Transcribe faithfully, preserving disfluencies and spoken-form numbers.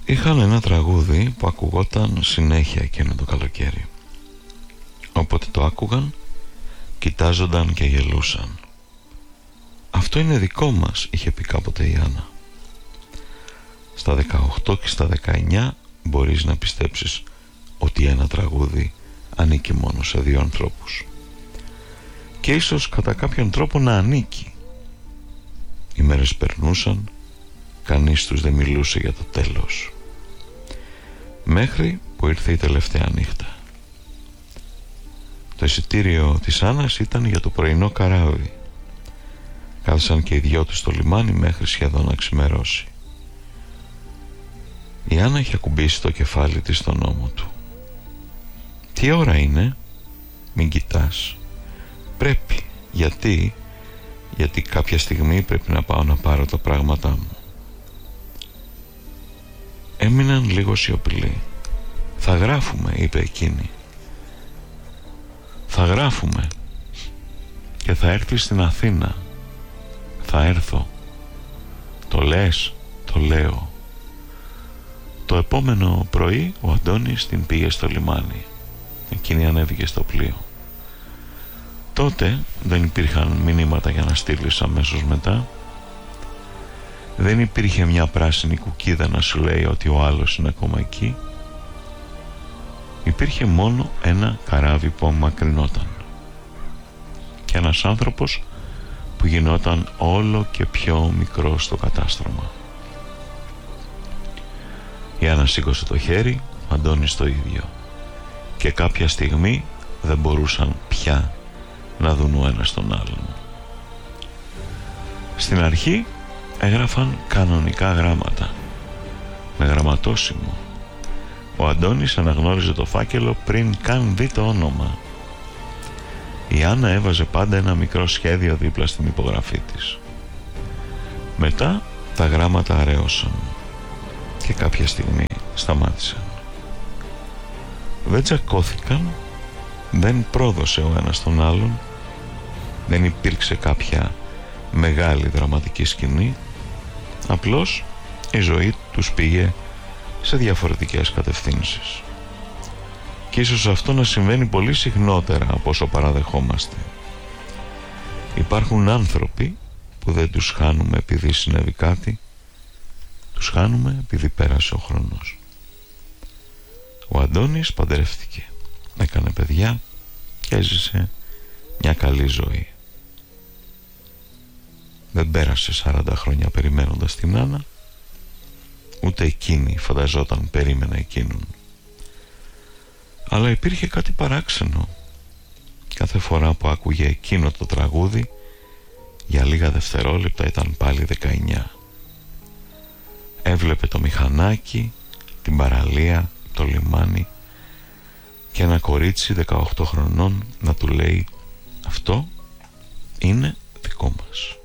Είχαν ένα τραγούδι που ακουγόταν συνέχεια εκείνο το καλοκαίρι. Όποτε το άκουγαν, κοιτάζονταν και γελούσαν. «Αυτό είναι δικό μας», είχε πει κάποτε η Άννα. Στα δεκαοκτώ και στα δεκαεννιά μπορείς να πιστέψεις ότι ένα τραγούδι ανήκει μόνο σε δύο ανθρώπους, και ίσως κατά κάποιον τρόπο να ανήκει. Οι μέρες περνούσαν, κανείς τους δεν μιλούσε για το τέλος, μέχρι που ήρθε η τελευταία νύχτα. Το εισιτήριο της Άννας ήταν για το πρωινό καράβι. Κάθισαν και οι δυο τους στο λιμάνι μέχρι σχεδόν να ξημερώσει. Η Άννα είχε ακουμπήσει το κεφάλι της στον ώμο του. «Τι ώρα είναι?» «Μην κοιτάς. Πρέπει. Γιατί?» «Γιατί κάποια στιγμή πρέπει να πάω να πάρω τα πράγματά μου». Έμειναν λίγο σιωπηλοί. «Θα γράφουμε», είπε εκείνη. «Θα γράφουμε. Και θα έρθεις στην Αθήνα». «Θα έρθω». «Το λες?» «Το λέω». Το επόμενο πρωί ο Αντώνης την πήγε στο λιμάνι. Εκείνη ανέβηκε στο πλοίο. Τότε δεν υπήρχαν μηνύματα για να στείλεις αμέσως μετά. Δεν υπήρχε μια πράσινη κουκκίδα να σου λέει ότι ο άλλος είναι ακόμα εκεί. Υπήρχε μόνο ένα καράβι που απομακρυνόταν και ένας άνθρωπος που γινόταν όλο και πιο μικρό στο κατάστρωμα. Η Άννα σήκωσε το χέρι, ο Αντώνης το ίδιο, και κάποια στιγμή δεν μπορούσαν πια να δουν ο ένας τον άλλον. Στην αρχή έγραφαν κανονικά γράμματα με γραμματόσημο. Ο Αντώνης αναγνώριζε το φάκελο πριν καν δει το όνομα. Η Άννα έβαζε πάντα ένα μικρό σχέδιο δίπλα στην υπογραφή της. Μετά τα γράμματα αραιώσαν και κάποια στιγμή σταμάτησαν. Δεν τσακώθηκαν, δεν πρόδωσε ο ένας τον άλλον, δεν υπήρξε κάποια μεγάλη δραματική σκηνή. Απλώς η ζωή τους πήγε σε διαφορετικές κατευθύνσεις. Και ίσως αυτό να συμβαίνει πολύ συχνότερα από όσο παραδεχόμαστε. Υπάρχουν άνθρωποι που δεν τους χάνουμε επειδή συνέβη κάτι, τους χάνουμε επειδή πέρασε ο χρόνος. Ο Αντώνης παντρεύτηκε, έκανε παιδιά και έζησε μια καλή ζωή. Δεν πέρασε σαράντα χρόνια περιμένοντας την Άννα, ούτε εκείνη φανταζόταν περίμενα εκείνον. Αλλά υπήρχε κάτι παράξενο. Κάθε φορά που άκουγε εκείνο το τραγούδι, για λίγα δευτερόλεπτα ήταν πάλι δεκαεννιά. Έβλεπε το μηχανάκι, την παραλία, το λιμάνι και ένα κορίτσι δεκαοκτώ χρονών να του λέει «Αυτό είναι δικό μας».